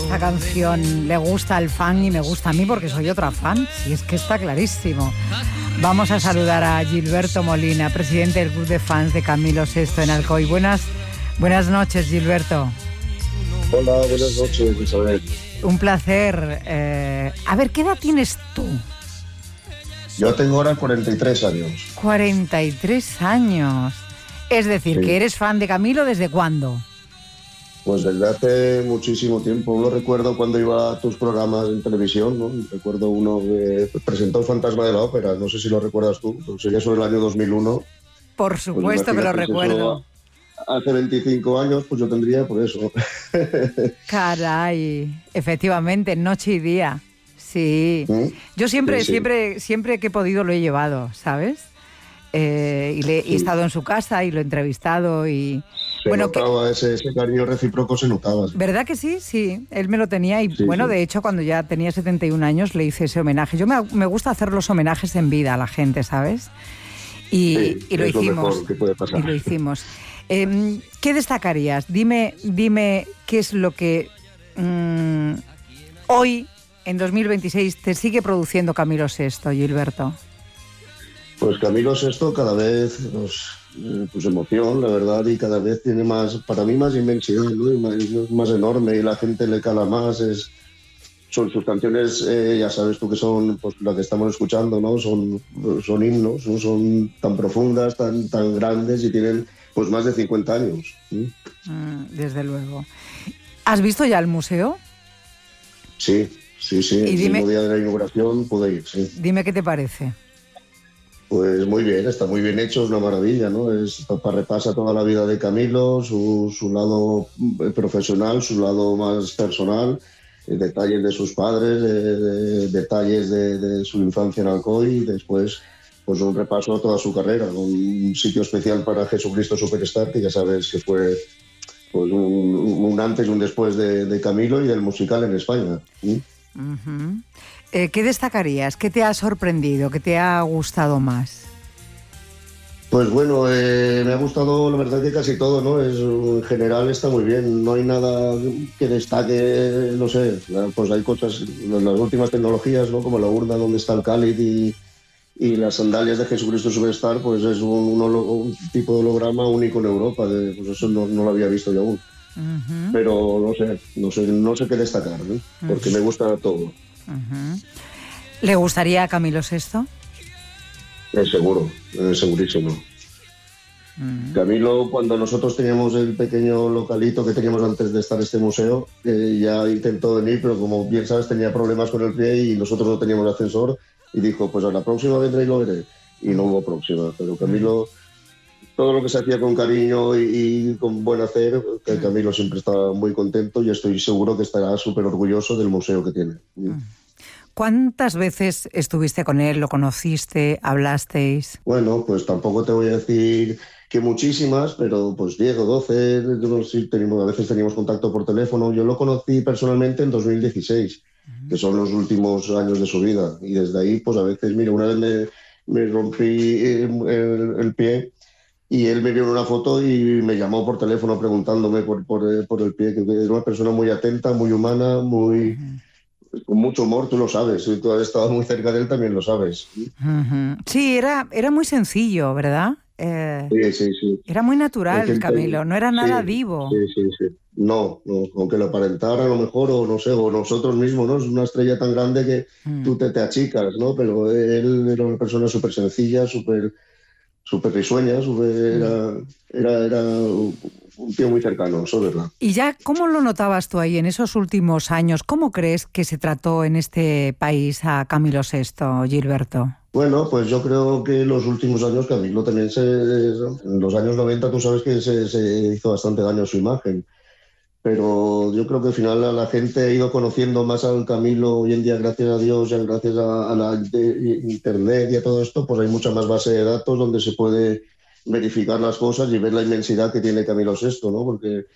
esta canción le gusta al fan y me gusta a mí porque soy otra fan, si es que está clarísimo. Vamos a saludar a Gilberto Molina, presidente del Club de Fans de Camilo VI en Alcoy. Buenas noches, Gilberto. Hola, buenas noches, Isabel. Un placer. A ver, ¿qué edad tienes tú? Yo tengo ahora 43 años. 43 años. Es decir, Sí. que eres fan de Camilo, ¿desde cuándo? Pues desde hace muchísimo tiempo. No recuerdo cuando iba a tus programas en televisión, ¿no? Recuerdo uno que presentó Fantasma de la Ópera, no sé si lo recuerdas tú, pero sería sobre el año 2001. Por supuesto que lo recuerdo. Hace 25 años, pues yo tendría por eso. Caray, efectivamente, noche y día. Sí. Yo siempre que he podido lo he llevado, ¿sabes? Y he estado en su casa y lo he entrevistado y... Se notaba ese cariño recíproco, se notaba. ¿Verdad que sí? Sí, él me lo tenía y sí. De hecho, cuando ya tenía 71 años le hice ese homenaje. Yo me gusta hacer los homenajes en vida a la gente, ¿sabes? Y lo hicimos. Lo mejor que puede pasar. Y lo hicimos. ¿Qué destacarías? Dime qué es lo que hoy, en 2026, te sigue produciendo Camilo VI, Gilberto. Pues Camilo VI cada vez pues emoción, la verdad, y cada vez tiene más, para mí, más inmensidad, ¿no? Es más enorme y la gente le cala más. Son sus canciones, ya sabes tú que son, pues las que estamos escuchando, ¿no? Son himnos, ¿no? Son tan profundas, tan grandes y tienen pues más de 50 años. ¿Sí? Desde luego. ¿Has visto ya el museo? Sí. El mismo día de la inauguración pude ir, sí. Dime qué te parece. Pues muy bien, está muy bien hecho, es una maravilla, ¿no? Repasa toda la vida de Camilo, su lado profesional, su lado más personal, detalles de sus padres, detalles de su infancia en Alcoy y después pues un repaso a toda su carrera, con un sitio especial para Jesucristo Superstar, que ya sabes que fue pues un antes y un después de Camilo y del musical en España. ¿Sí? Uh-huh. ¿Qué destacarías? ¿Qué te ha sorprendido? ¿Qué te ha gustado más? Pues bueno, me ha gustado la verdad que casi todo, ¿no? En general está muy bien, no hay nada que destaque, no sé, pues hay cosas, las últimas tecnologías, ¿no? Como la urna donde está el cáliz y las sandalias de Jesucristo Superstar, pues es un tipo de holograma único en Europa, pues eso no lo había visto yo aún. Uh-huh. Pero no sé qué destacar, ¿no? Porque me gusta todo. Uh-huh. ¿Le gustaría a Camilo VI? Seguro, segurísimo. Uh-huh. Camilo, cuando nosotros teníamos el pequeño localito que teníamos antes de estar en este museo, ya intentó venir, pero como bien sabes tenía problemas con el pie y nosotros no teníamos ascensor y dijo, pues a la próxima vendré y lo veré. Y no hubo próxima, pero Camilo, todo lo que se hacía con cariño y con buen hacer, Camilo siempre estaba muy contento y estoy seguro que estará súper orgulloso del museo que tiene. ¿Cuántas veces estuviste con él, lo conociste, hablasteis? Bueno, pues tampoco te voy a decir que muchísimas, pero pues 10 o 12, a veces teníamos contacto por teléfono. Yo lo conocí personalmente en 2016, que son los últimos años de su vida, y desde ahí, pues a veces, mira, una vez me rompí el pie y él me vio en una foto y me llamó por teléfono preguntándome por el pie, que es una persona muy atenta, muy humana, muy... con mucho humor, tú lo sabes, si tú has estado muy cerca de él también lo sabes. Uh-huh. Sí, era muy sencillo, ¿verdad? Sí. Era muy natural, Camilo, no era nada vivo. Sí. No, aunque lo aparentara a lo mejor, o no sé, o nosotros mismos, ¿no? Es una estrella tan grande que tú te achicas, ¿no? Pero él era una persona súper sencilla, súper risueña, era un tío muy cercano, eso es verdad. ¿Y ya cómo lo notabas tú ahí en esos últimos años? ¿Cómo crees que se trató en este país a Camilo VI, Gilberto? Bueno, pues yo creo que en los últimos años Camilo también en los años 90 tú sabes que se hizo bastante daño a su imagen, pero yo creo que al final la gente ha ido conociendo más al Camilo hoy en día, gracias a Dios, y gracias a la internet y a todo esto, pues hay mucha más base de datos donde se puede verificar las cosas y ver la inmensidad que tiene Camilo VI, ¿no? Porque